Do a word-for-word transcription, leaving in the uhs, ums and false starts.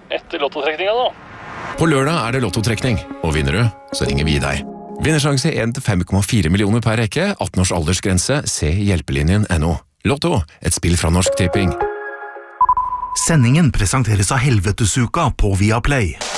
etter lottotrekninga da. På lørdag er det lottotrekning, og vinner du, så ringer vi deg. Vinnersjanse en til fem komma fire millioner per rekke, atten års aldersgrense, se hjelpelinjen punktum no. Lotto, et spill fra Norsk Tipping. Sendingen presenteres av Helvetesuka på Viaplay.